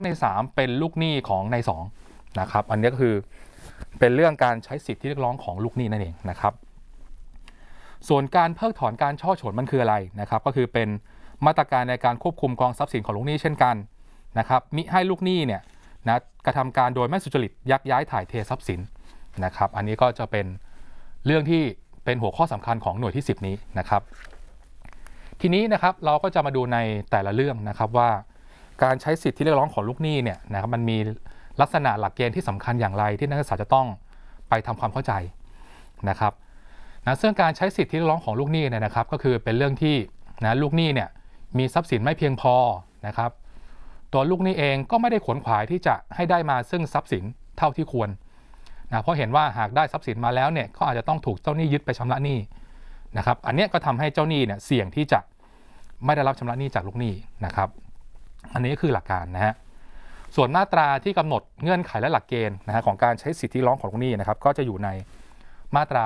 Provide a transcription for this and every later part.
ใน3เป็นลูกหนี้ของใน2นะครับอันนี้ก็คือเป็นเรื่องการใช้สิทธิเรียกร้องของลูกหนี้นั่นเองนะครับส่วนการเพิกถอนการช่อฉนมันคืออะไรนะครับก็คือเป็นมาตรการในการควบคุมกองทรัพย์สินของลูกหนี้เช่นกันนะครับมิให้ลูกหนี้เนี่ยนะกระทำการโดยไม่สุจริตยักย้ายถ่ายเททรัพย์สินนะครับอันนี้ก็จะเป็นเรื่องที่เป็นหัวข้อสำคัญของหน่วยที่10นี้นะครับทีนี้นะครับเราก็จะมาดูในแต่ละเรื่องนะครับว่าการใช้สิทธิเรียกร้องของลูกหนี้เนี่ยนะครับมันมีลักษณะหลักเกณฑ์ที่สำคัญอย่างไรที่นักศึกษาจะต้องไปทำความเข้าใจนะครับนะซึ่งการใช้สิทธิเรียกร้องของลูกหนี้เนี่ยนะครับก็คือเป็นเรื่องที่นะลูกหนี้เนี่ยมีทรัพย์สินไม่เพียงพอนะครับตัวลูกหนี้เองก็ไม่ได้ขวนขวายที่จะให้ได้มาซึ่งทรัพย์สินเท่าที่ควรนะเพราะเห็นว่าหากได้ทรัพย์สินมาแล้วเนี่ยก็อาจจะต้องถูกเจ้าหนี้ยึดไปชำระหนี้นะครับอันนี้ก็ทำให้เจ้าหนี้เนี่ยเสี่ยงที่จะไม่ได้รับชำระหนี้จากลูกหนี้นะครับอันนี้ก็คือหลักการนะฮะส่วนมาตราที่กำหนดเงื่อนไขและหลักเกณฑ์นะฮะของการใช้สิทธิร้องของลูกหนี้นะครับก็จะอยู่ในมาตรา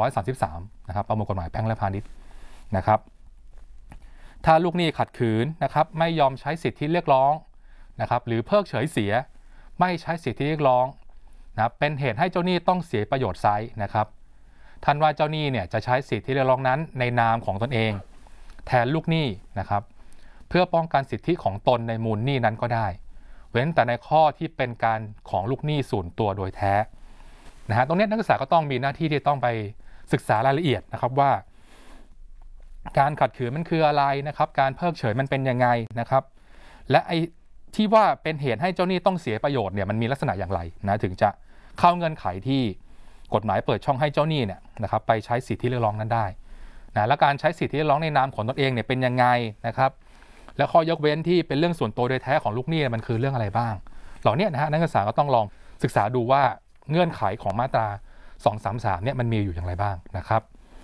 233นะครับประมวลกฎหมายแพ่งและพาณิชย์นะครับถ้าลูกหนี้ขัดขืนนะครับไม่ยอมใช้สิทธิเรียกร้องนะครับหรือเพิกเฉยเสียไม่ใช้สิทธิเรียกร้องนะเป็นเหตุให้เจ้าหนี้ต้องเสียประโยชน์ไซร้นะครับท่านว่าเจ้าหนี้เนี่ยจะใช้สิทธิเรียกร้องนั้นในนามของตนเองแทนลูกหนี้นะครับเพื่อป้องกันสิทธิของตนในมูลหนี้นั้นก็ได้เว้นแต่ในข้อที่เป็นการของลูกหนี้ส่วนตัวโดยแท้นะฮะตรงนี้นักศึกษาก็ต้องมีหน้าที่ที่ต้องไปศึกษารายละเอียดนะครับว่าการขัดขืนมันคืออะไรนะครับการเพิกเฉยมันเป็นยังไงนะครับและไอ้ที่ว่าเป็นเหตุให้เจ้าหนี้ต้องเสียประโยชน์เนี่ยมันมีลักษณะอย่างไรนะถึงจะเข้าเงื่อนไขที่กฎหมายเปิดช่องให้เจ้าหนี้เนี่ยนะครับไปใช้สิทธิเรียกร้องนั้นได้นะและการใช้สิทธิเรียกร้องในนามของตนเองเนี่ยเป็นยังไงนะครับและข้อยกเว้นที่เป็นเรื่องส่วนตัวโดยแท้ของลูกหนี้มันคือเรื่องอะไรบ้างเหล่านี้นะฮะนักศึกษาก็ต้องลองศึกษาดูว่าเงื่อนไขของมาตรา233เนี่ยมันมีอยู่อย่างไรบ้างนะครับ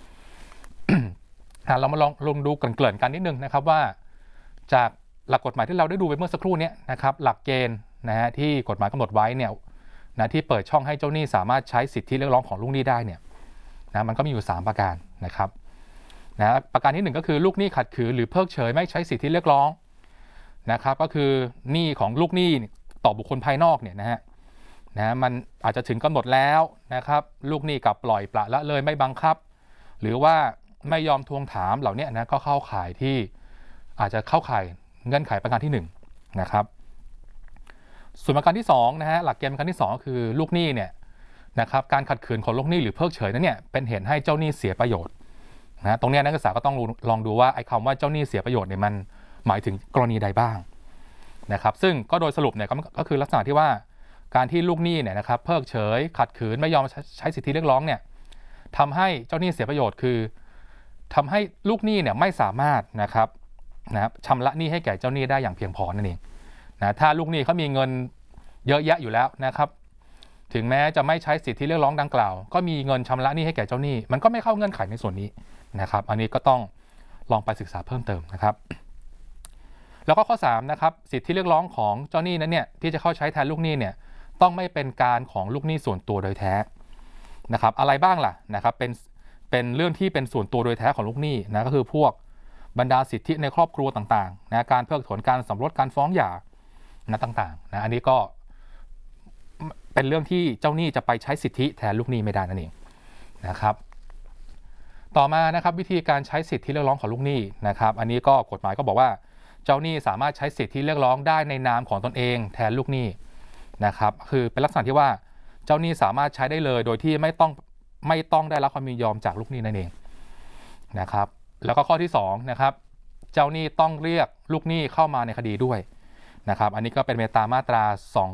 เรามาลองดูเกริ่นๆกันนิดนึงนะครับว่าจากหลักกฎหมายที่เราได้ดูไปเมื่อสักครู่นี้นะครับหลักเกณฑ์นะฮะที่กฎหมายกำหนดไว้เนี่ยนะที่เปิดช่องให้เจ้าหนี้สามารถใช้สิทธิเรียกร้องของลูกหนี้ได้เนี่ยนะมันก็มีอยู่3ประการนะครับนะประการที่1ก็คือลูกหนี้ขัดขืนหรือเพิกเฉยไม่ใช้สิทธิเรียกร้องนะครับก็คือหนี้ของลูกหนี้ต่อบุคคลภายนอกเนี่ยนะมันอาจจะถึงกำหนดแล้วนะครับลูกหนี้กลับปล่อยปละละเลยไม่บังคับหรือว่าไม่ยอมทวงถามเหล่านี้นะก็เข้าข่ายที่อาจจะเข้าข่ายเงื่อนไขประการที่1นะครับส่วนประการที่2นะฮะหลักเกณฑ์ประการที่2ก็คือลูกหนี้เนี่ยนะครับการขัดขืนของลูกหนี้หรือเพิกเฉยนั้นเนี่ยเป็นเหตุให้เจ้าหนี้เสียประโยชน์นะตรงนี้นักศึกษาก็ต้องลองดูว่าไอ้คำว่าเจ้าหนี้เสียประโยชน์เนี่ยมันหมายถึงกรณีใดบ้างนะครับซึ่งก็โดยสรุปเนี่ยก็คือลักษณะที่ว่าการที่ลูกหนี้เนี่ยนะครับเพิกเฉยขัดขืนไม่ยอมใช้สิทธิเรียกร้องเนี่ยทำให้เจ้าหนี้เสียประโยชน์คือทำให้ลูกหนี้เนี่ยไม่สามารถนะครับชำระหนี้ให้แก่เจ้าหนี้ได้อย่างเพียงพอนั่นเองนะถ้าลูกหนี้เขามีเงินเยอะแยะอยู่แล้วนะครับถึงแม้จะไม่ใช้สิทธิเรียกร้องดังกล่าวก็มีเงินชำระหนี้ให้แก่เจ้าหนี้มันก็ไม่เข้าเงื่อนไขในส่วนนี้นะครับอันนี้ก็ต้องลองไปศึกษาเพิ่มเติมนะครับแล้วก็ข้อ3นะครับสิทธิเรียกร้องของเจ้าหนี้นั้นเนี่ยที่จะเข้าใช้แทนลูกหนี้เนี่ยต้องไม่เป็นการของลูกหนี้ส่วนตัวโดยแท้นะครับอะไรบ้างล่ะนะครับเป็นเรื่องที่เป็นส่วนตัวโดยแท้ของลูกหนี้นะก็คือพวกบรรดาสิทธิในครอบครัวต่างๆนะการเพิกถอนการสมรสการฟ้องหย่านะต่างๆนะอันนี้ก็เป็นเรื่องที่เจ้าหนี้จะไปใช้สิทธิแทนลูกหนี้ไม่ได้นั่นเองนะครับต่อมานะครับวิธีการใช้สิทธิเรียกร้องของลูกหนี้นะครับอันนี้ก็กฎหมายก็บอกว่าเจ้าหนี้สามารถใช้สิทธิเรียกร้องได้ในนามของตนเองแทนลูกหนี้นะครับคือเป็นลักษณะที่ว่าเจ้าหนี้สามารถใช้ได้เลยโดยที่ไม่ต้องได้รับความยินยอมจากลูกหนี้นั่นเองนะครับแล้วก็ข้อที่2นะครับเจ้าหนี้ต้องเรียกลูกหนี้เข้ามาในคดีด้วยนะครับอันนี้ก็เป็นไปตามมาตรา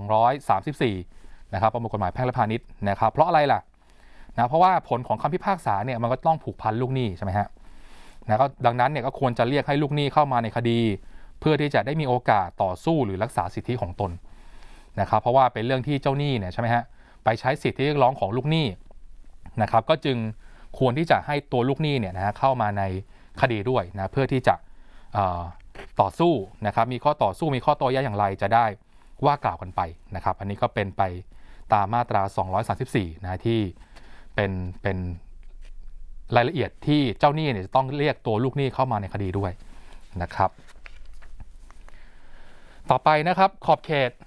234นะครับประมวลกฎหมายแพ่งและพาณิชย์นะครับเพราะอะไรล่ะนะเพราะว่าผลของคำพิพากษาเนี่ยมันก็ต้องผูกพันลูกหนี้ใช่ไหมฮะนะก็ดังนั้นเนี่ยก็ควรจะเรียกให้ลูกหนี้เข้ามาในคดีเพื่อที่จะได้มีโอกาสต่อสู้หรือรักษาสิทธิของตนนะครับเพราะว่าเป็นเรื่องที่เจ้าหนี้เนี่ยใช่ไหมฮะไปใช้สิทธิเรียกร้องของลูกหนี้นะครับก็จึงควรที่จะให้ตัวลูกหนี้เนี่ยนะฮะเข้ามาในคดีด้วยนะเพื่อที่จะต่อสู้นะครับมีข้อต่อสู้มีข้อโต้แย้งอย่างไรจะได้ว่ากล่าวกันไปนะครับอันนี้ก็เป็นไปตามมาตรา234นะที่เป็นรายละเอียดที่เจ้าหนี้เนี่ยจะต้องเรียกตัวลูกหนี้เข้ามาในคดีด้วยนะครับต่อไปนะครับขอบเขต